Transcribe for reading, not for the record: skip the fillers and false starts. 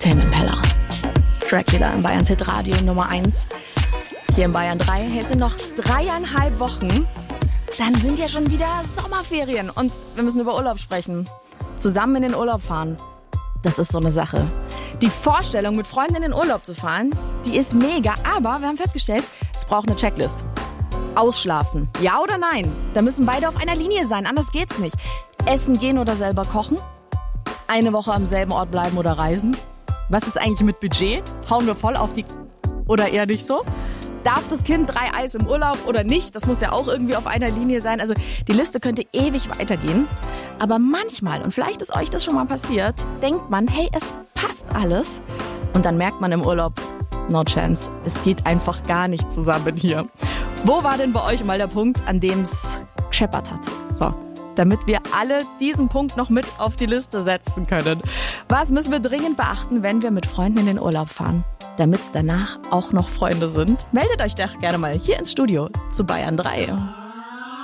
Tame Impala. Dracula in Bayerns Hitradio Nummer 1. Hier in Bayern 3. Hey, es sind noch 3,5 Wochen. Dann sind ja schon wieder Sommerferien. Und wir müssen über Urlaub sprechen. Zusammen in den Urlaub fahren. Das ist so eine Sache. Die Vorstellung, mit Freunden in den Urlaub zu fahren, die ist mega. Aber wir haben festgestellt, es braucht eine Checklist. Ausschlafen. Ja oder nein? Da müssen beide auf einer Linie sein. Anders geht's nicht. Essen gehen oder selber kochen? Eine Woche am selben Ort bleiben oder reisen? Was ist eigentlich mit Budget? Hauen wir voll auf die... Oder eher nicht so? Darf das Kind 3 Eis im Urlaub oder nicht? Das muss ja auch irgendwie auf einer Linie sein. Also die Liste könnte ewig weitergehen. Aber manchmal, und vielleicht ist euch das schon mal passiert, denkt man, hey, es passt alles. Und dann merkt man im Urlaub, no chance. Es geht einfach gar nicht zusammen hier. Wo war denn bei euch mal der Punkt, an dem es gescheppert hat? So, damit wir alle diesen Punkt noch mit auf die Liste setzen können. Was müssen wir dringend beachten, wenn wir mit Freunden in den Urlaub fahren? Damit es danach auch noch Freunde sind. Meldet euch doch gerne mal hier ins Studio zu Bayern 3.